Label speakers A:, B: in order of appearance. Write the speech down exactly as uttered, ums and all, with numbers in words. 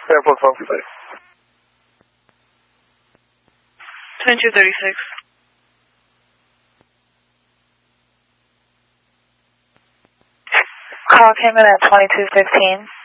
A: Airport twelve six.
B: twenty-two thirty-six.
C: Call came in at twenty-two fifteen.